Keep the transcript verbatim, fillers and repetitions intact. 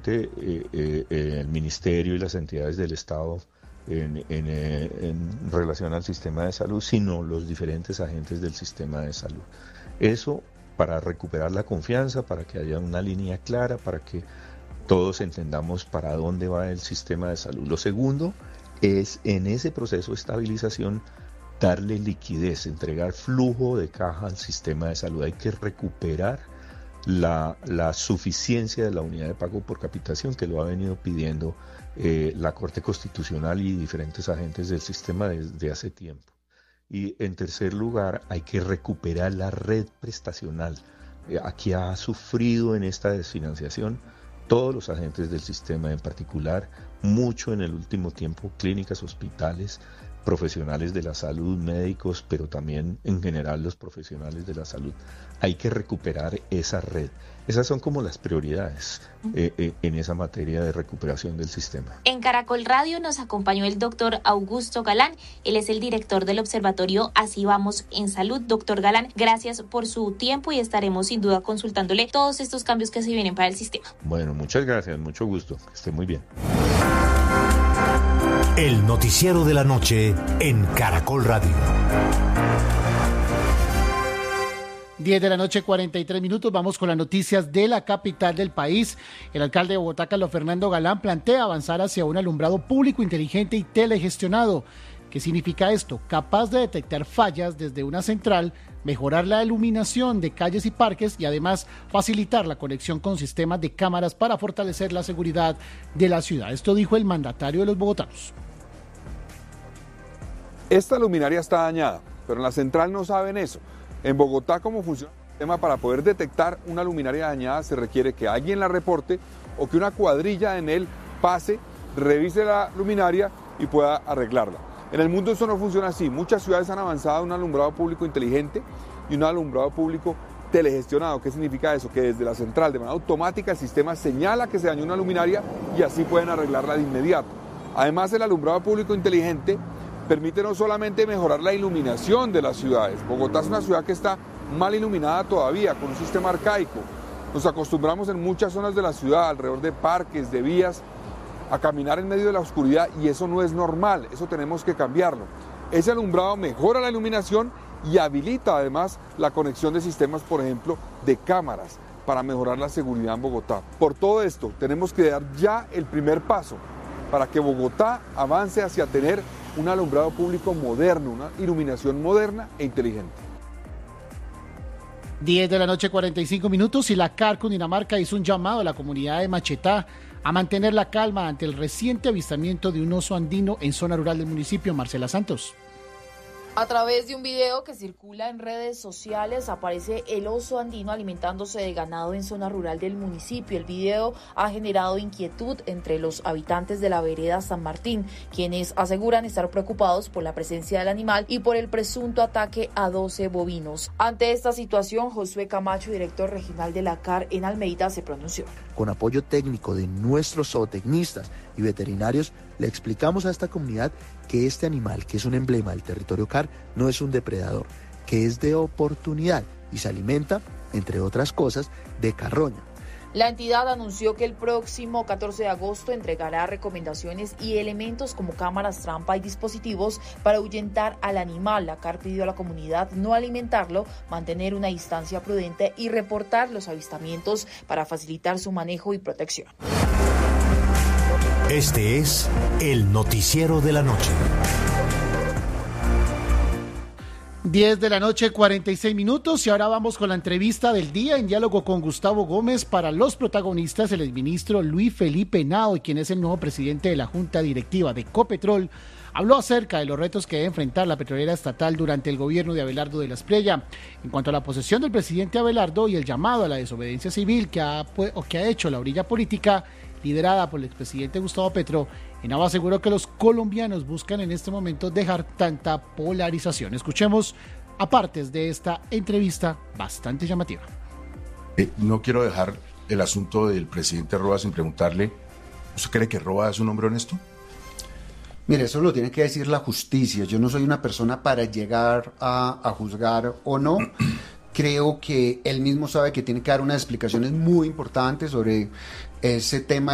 solamente eh, eh, el Ministerio y las entidades del Estado en, en, eh, en relación al sistema de salud, sino los diferentes agentes del sistema de salud. Eso para recuperar la confianza, para que haya una línea clara, para que todos entendamos para dónde va el sistema de salud. Lo segundo es, en ese proceso de estabilización, darle liquidez, entregar flujo de caja al sistema de salud. Hay que recuperar la, la suficiencia de la unidad de pago por capitación que lo ha venido pidiendo eh, la Corte Constitucional y diferentes agentes del sistema desde hace tiempo. Y en tercer lugar, hay que recuperar la red prestacional. Eh, aquí ha sufrido en esta desfinanciación todos los agentes del sistema, en particular mucho en el último tiempo clínicas, hospitales, profesionales de la salud, médicos, pero también en general los profesionales de la salud. Hay que recuperar esa red. Esas son como las prioridades eh, eh, en esa materia de recuperación del sistema. En Caracol Radio nos acompañó el doctor Augusto Galán. Él es el director del observatorio Así Vamos en Salud. Doctor Galán, gracias por su tiempo y estaremos sin duda consultándole todos estos cambios que se vienen para el sistema. Bueno, muchas gracias, mucho gusto. Que esté muy bien. El noticiero de la noche en Caracol Radio. diez de la noche, cuarenta y tres minutos. Vamos con las noticias de la capital del país. El alcalde de Bogotá, Carlos Fernando Galán, plantea avanzar hacia un alumbrado público inteligente y telegestionado. ¿Qué significa esto? Capaz de detectar fallas desde una central, mejorar la iluminación de calles y parques y además facilitar la conexión con sistemas de cámaras para fortalecer la seguridad de la ciudad. Esto dijo el mandatario de los bogotanos. Esta luminaria está dañada, pero en la central no saben eso. En Bogotá, ¿cómo funciona el sistema? Para poder detectar una luminaria dañada se requiere que alguien la reporte o que una cuadrilla en él pase, revise la luminaria y pueda arreglarla. En el mundo eso no funciona así. Muchas ciudades han avanzado a un alumbrado público inteligente y un alumbrado público telegestionado. ¿Qué significa eso? Que desde la central, de manera automática, el sistema señala que se dañó una luminaria y así pueden arreglarla de inmediato. Además, el alumbrado público inteligente permite no solamente mejorar la iluminación de las ciudades. Bogotá es una ciudad que está mal iluminada todavía, con un sistema arcaico. Nos acostumbramos en muchas zonas de la ciudad, alrededor de parques, de vías, a caminar en medio de la oscuridad y eso no es normal, eso tenemos que cambiarlo. Ese alumbrado mejora la iluminación y habilita además la conexión de sistemas, por ejemplo, de cámaras para mejorar la seguridad en Bogotá. Por todo esto, tenemos que dar ya el primer paso para que Bogotá avance hacia tener un alumbrado público moderno, una iluminación moderna e inteligente. diez de la noche, cuarenta y cinco minutos, y la C A R Cundinamarca hizo un llamado a la comunidad de Machetá a mantener la calma ante el reciente avistamiento de un oso andino en zona rural del municipio. Marcela Santos. A través de un video que circula en redes sociales aparece el oso andino alimentándose de ganado en zona rural del municipio. El video ha generado inquietud entre los habitantes de la vereda San Martín, quienes aseguran estar preocupados por la presencia del animal y por el presunto ataque a doce bovinos. Ante esta situación, Josué Camacho, director regional de la C A R en Almeida, se pronunció. Con apoyo técnico de nuestros zootecnistas y veterinarios, le explicamos a esta comunidad que este animal, que es un emblema del territorio C A R, no es un depredador, que es de oportunidad y se alimenta, entre otras cosas, de carroña. La entidad anunció que el próximo catorce de agosto entregará recomendaciones y elementos como cámaras trampa y dispositivos para ahuyentar al animal. La C A R pidió a la comunidad no alimentarlo, mantener una distancia prudente y reportar los avistamientos para facilitar su manejo y protección. Este es el noticiero de la noche. diez de la noche, cuarenta y seis minutos, y ahora vamos con la entrevista del día en diálogo con Gustavo Gómez. Para los protagonistas, el exministro Luis Felipe Henao, quien es el nuevo presidente de la Junta Directiva de Ecopetrol, habló acerca de los retos que debe enfrentar la petrolera estatal durante el gobierno de Abelardo de la Espriella. En cuanto a la posesión del presidente Abelardo y el llamado a la desobediencia civil que ha, o que ha hecho la orilla política liderada por el expresidente Gustavo Petro, Henao aseguró que los colombianos buscan en este momento dejar tanta polarización. Escuchemos a partes de esta entrevista bastante llamativa. Eh, no quiero dejar el asunto del presidente Roa sin preguntarle, ¿usted cree que Roa es un hombre honesto? Mire, eso lo tiene que decir la justicia. Yo no soy una persona para llegar a, a juzgar o no. Creo que él mismo sabe que tiene que dar unas explicaciones muy importantes sobre ese tema